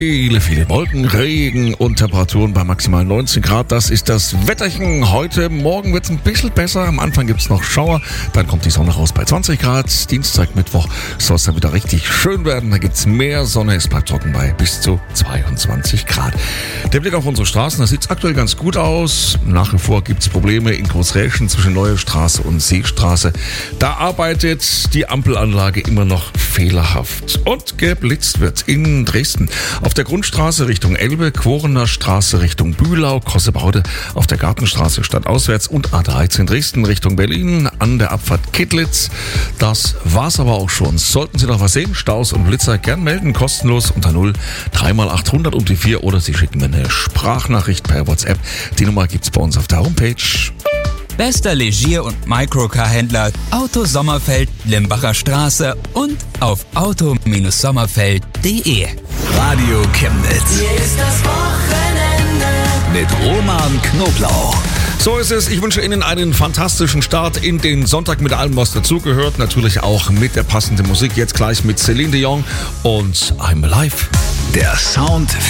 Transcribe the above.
Viele Wolken, Regen und Temperaturen bei maximal 19 Grad. Das ist das Wetterchen. Heute Morgen wird es ein bisschen besser. Am Anfang gibt es noch Schauer. Dann kommt die Sonne raus bei 20 Grad. Dienstag, Mittwoch soll es dann wieder richtig schön werden. Da gibt es mehr Sonne. Es bleibt trocken bei bis zu 22 Grad. Der Blick auf unsere Straßen, da sieht es aktuell ganz gut aus. Nach wie vor gibt es Probleme in Großräschen zwischen Neue Straße und Seestraße. Da arbeitet die Ampelanlage immer noch fehlerhaft. Und geblitzt wird in Dresden. Auf der Grundstraße Richtung Elbe, Quorener Straße Richtung Bühlau, Kossebaude auf der Gartenstraße stadtauswärts und A13 Dresden Richtung Berlin an der Abfahrt Kittlitz. Das war's aber auch schon. Sollten Sie noch was sehen, Staus und Blitzer, gern melden, kostenlos unter 0 3x800 und die 4 oder Sie schicken mir eine Sprachnachricht per WhatsApp. Die Nummer gibt's bei uns auf der Homepage. Bester Legier- und Microcar-Händler Auto Sommerfeld, Limbacher Straße und auf auto-sommerfeld.de. Radio Chemnitz. Hier ist das Wochenende Mit Roman Knoblauch. So ist es. Ich wünsche Ihnen einen fantastischen Start in den Sonntag mit allem, was dazugehört. Natürlich auch mit der passenden Musik. Jetzt gleich mit Celine Dion und I'm Alive. Der Sound